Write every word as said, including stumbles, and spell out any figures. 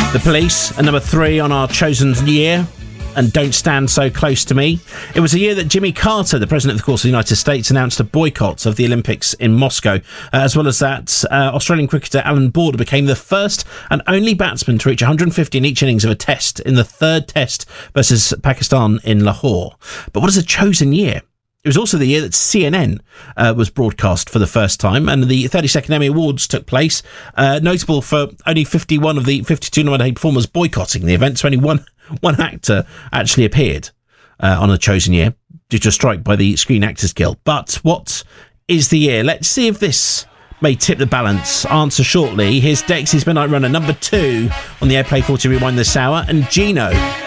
The Police are number three on our chosen year, and Don't Stand So Close to Me. It was a year that Jimmy Carter, the President, of course, of the United States, announced a boycott of the Olympics in Moscow. Uh, as well as that, uh, Australian cricketer Alan Border became the first and only batsman to reach one hundred fifty in each innings of a test in the third test versus Pakistan in Lahore. But what is a chosen year? It was also the year that C N N uh, was broadcast for the first time, and the thirty-second Emmy Awards took place, uh, notable for only fifty-one of the fifty-two nominated performers boycotting the event, so only one one actor actually appeared uh, on a chosen year due to a strike by the Screen Actors Guild. But what is the year? Let's see if this may tip the balance. Answer shortly. Here's Dexy's Midnight Runner, number two on the Airplay forty Rewind this hour, and Gino.